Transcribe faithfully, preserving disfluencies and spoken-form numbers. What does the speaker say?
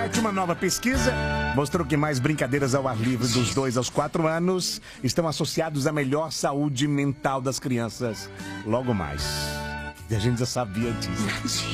Uma nova pesquisa mostrou que mais brincadeiras ao ar livre dos dois aos quatro anos estão associados à melhor saúde mental das crianças logo mais. E a gente já sabia disso.